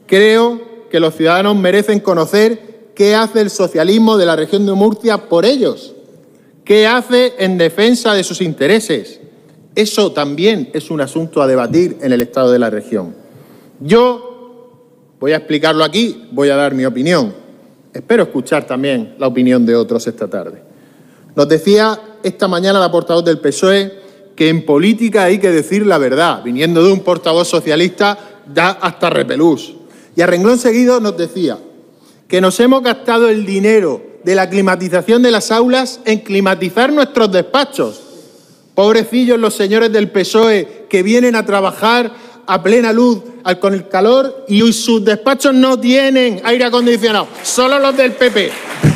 Creo que los ciudadanos merecen conocer qué hace el socialismo de la región de Murcia por ellos, qué hace en defensa de sus intereses. Eso también es un asunto a debatir en el Estado de la región. Yo voy a explicarlo aquí, voy a dar mi opinión. Espero escuchar también la opinión de otros esta tarde. Nos decía esta mañana la portavoz del PSOE que en política hay que decir la verdad. Viniendo de un portavoz socialista, da hasta repelús. Y a renglón seguido nos decía que nos hemos gastado el dinero de la climatización de las aulas en climatizar nuestros despachos. Pobrecillos los señores del PSOE que vienen a trabajar a plena luz con el calor y sus despachos no tienen aire acondicionado, solo los del PP.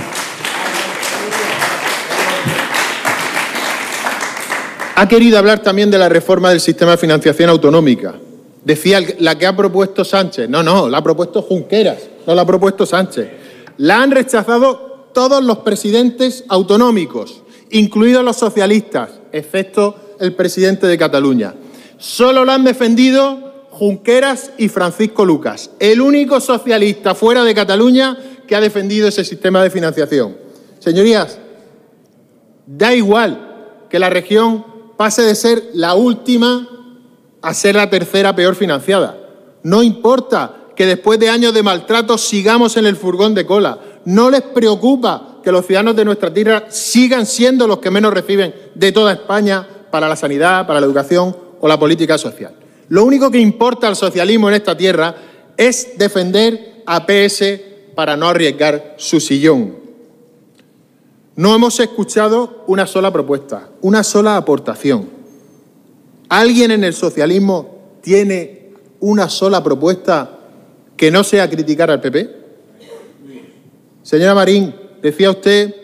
Ha querido hablar también de la reforma del sistema de financiación autonómica. Decía la que ha propuesto Sánchez. No, la ha propuesto Junqueras, no la ha propuesto Sánchez. La han rechazado todos los presidentes autonómicos, incluidos los socialistas, excepto el presidente de Cataluña. Solo lo han defendido Junqueras y Francisco Lucas, el único socialista fuera de Cataluña que ha defendido ese sistema de financiación. Señorías, da igual que la región pase de ser la última a ser la tercera peor financiada. No importa que después de años de maltrato sigamos en el furgón de cola. No les preocupa que los ciudadanos de nuestra tierra sigan siendo los que menos reciben de toda España para la sanidad, para la educación o la política social. Lo único que importa al socialismo en esta tierra es defender a PS para no arriesgar su sillón. No hemos escuchado una sola propuesta, una sola aportación. ¿Alguien en el socialismo tiene una sola propuesta que no sea criticar al PP? Señora Marín, decía usted,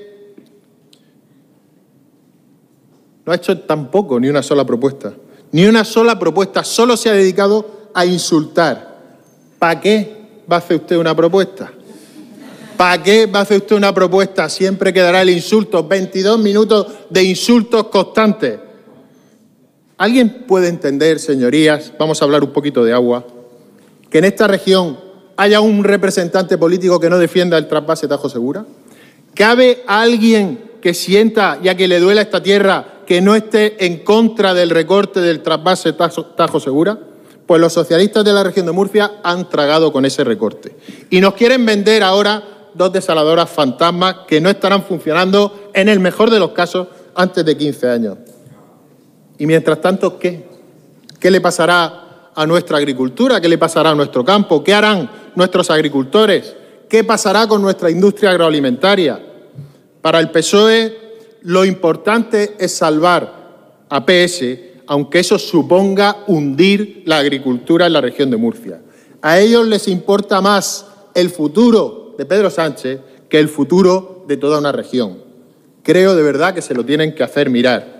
no ha hecho tampoco ni una sola propuesta. Ni una sola propuesta, solo se ha dedicado a insultar. ¿Para qué va a hacer usted una propuesta? ¿Para qué va a hacer usted una propuesta? Siempre quedará el insulto, 22 minutos de insultos constantes. ¿Alguien puede entender, señorías, vamos a hablar un poquito de agua, que en esta región haya un representante político que no defienda el trasvase Tajo Segura? ¿Cabe alguien que sienta y a que le duela esta tierra que no esté en contra del recorte del trasvase Tajo Segura? Pues los socialistas de la región de Murcia han tragado con ese recorte. Y nos quieren vender ahora 2 desaladoras fantasmas que no estarán funcionando, en el mejor de los casos, antes de 15 años. Y mientras tanto, ¿qué? ¿Qué le pasará a nuestra agricultura? ¿Qué le pasará a nuestro campo? ¿Qué harán nuestros agricultores? ¿Qué pasará con nuestra industria agroalimentaria? Para el PSOE, lo importante es salvar a PS, aunque eso suponga hundir la agricultura en la región de Murcia. A ellos les importa más el futuro de Pedro Sánchez que el futuro de toda una región. Creo de verdad que se lo tienen que hacer mirar.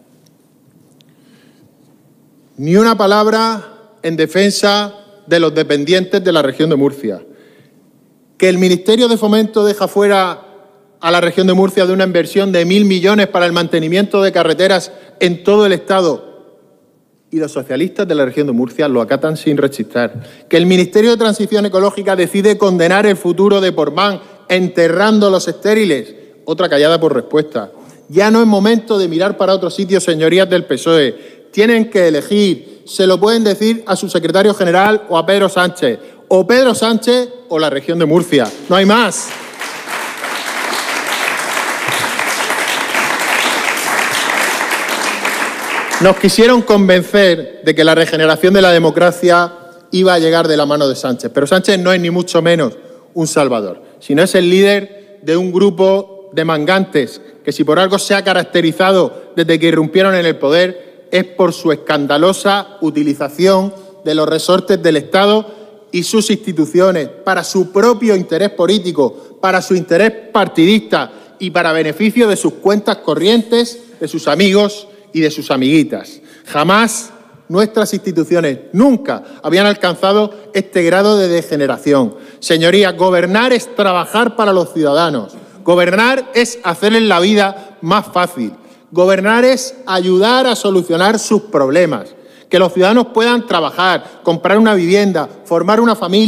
Ni una palabra en defensa de los dependientes de la región de Murcia. Que el Ministerio de Fomento deja fuera a la región de Murcia de una inversión de 1.000 millones para el mantenimiento de carreteras en todo el Estado. Y los socialistas de la región de Murcia lo acatan sin rechistar. Que el Ministerio de Transición Ecológica decide condenar el futuro de Portmán enterrando los estériles. Otra callada por respuesta. Ya no es momento de mirar para otro sitio, señorías del PSOE. Tienen que elegir. Se lo pueden decir a su secretario general o a Pedro Sánchez. O Pedro Sánchez o la región de Murcia. No hay más. Nos quisieron convencer de que la regeneración de la democracia iba a llegar de la mano de Sánchez. Pero Sánchez no es ni mucho menos un salvador, sino es el líder de un grupo de mangantes que, si por algo se ha caracterizado desde que irrumpieron en el poder, es por su escandalosa utilización de los resortes del Estado y sus instituciones para su propio interés político, para su interés partidista y para beneficio de sus cuentas corrientes, de sus amigos y de sus amiguitas. Jamás nuestras instituciones, nunca habían alcanzado este grado de degeneración. Señorías, gobernar es trabajar para los ciudadanos. Gobernar es hacerles la vida más fácil. Gobernar es ayudar a solucionar sus problemas. Que los ciudadanos puedan trabajar, comprar una vivienda, formar una familia.